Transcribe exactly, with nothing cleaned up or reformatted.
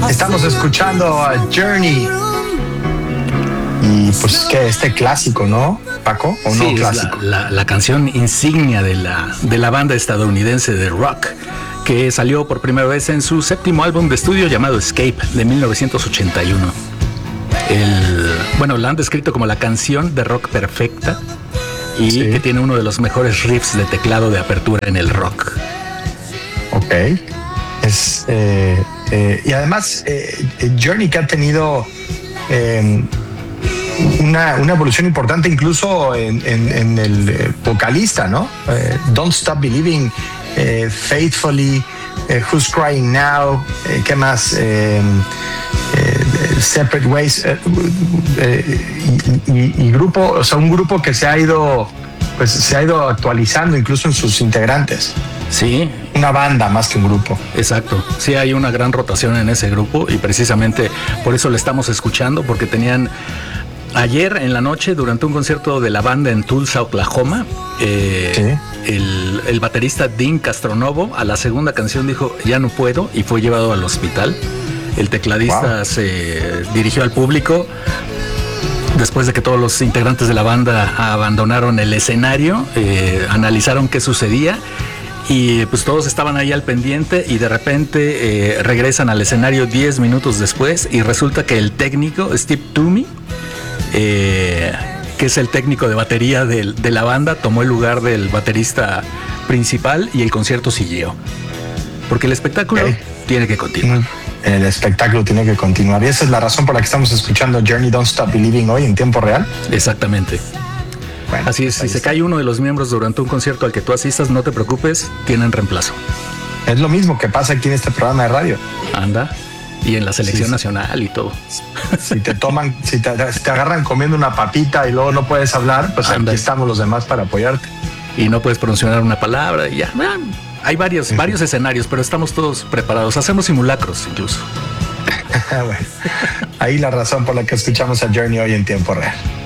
Estamos escuchando a Journey. Y pues que este clásico, ¿no, Paco? ¿O sí, no clásico? Es la, la, la canción insignia de la, de la banda estadounidense de rock, que salió por primera vez en su séptimo álbum de estudio llamado Escape, de mil novecientos ochenta y uno. El, bueno, la han descrito como la canción de rock perfecta y sí, que tiene uno de los mejores riffs de teclado de apertura en el rock. Ok. Es, eh, eh, y además, eh, Journey, que ha tenido eh, una, una evolución importante incluso en, en, en el vocalista, ¿no? Eh, Don't Stop Believing, eh, Faithfully, eh, Who's Crying Now, eh, ¿qué más? Eh, eh, Separate Ways, eh, eh, y, y, y grupo, o sea, un grupo que se ha ido, pues se ha ido actualizando incluso en sus integrantes. Sí. Una banda más que un grupo. Exacto. Sí, hay una gran rotación en ese grupo y precisamente por eso lo estamos escuchando, porque tenían ayer en la noche, durante un concierto de la banda en Tulsa, Oklahoma, eh, sí. el, el baterista Dean Castronovo a la segunda canción dijo ya no puedo y fue llevado al hospital. El tecladista wow. se dirigió al público después de que todos los integrantes de la banda abandonaron el escenario, eh, analizaron qué sucedía. Y pues todos estaban ahí al pendiente y de repente eh, regresan al escenario diez minutos después y resulta que el técnico, Steve Toomey, eh, que es el técnico de batería de, de la banda, tomó el lugar del baterista principal y el concierto siguió. Porque el espectáculo okay. tiene que continuar. El espectáculo tiene que continuar y esa es la razón por la que estamos escuchando Journey Don't Stop Believing hoy en tiempo real. Exactamente. Bueno, así es, si se cae uno de los miembros durante un concierto al que tú asistas, no te preocupes, tienen reemplazo. Es lo mismo que pasa aquí en este programa de radio. Anda, y en la selección sí, nacional sí. y todo. Si te toman, si te, si te agarran comiendo una papita y luego no puedes hablar, pues Anda. Aquí estamos los demás para apoyarte. Y no puedes pronunciar una palabra y ya. Hay varios, sí. varios escenarios, pero estamos todos preparados. Hacemos simulacros incluso. Bueno, ahí la razón por la que escuchamos a Journey hoy en tiempo real.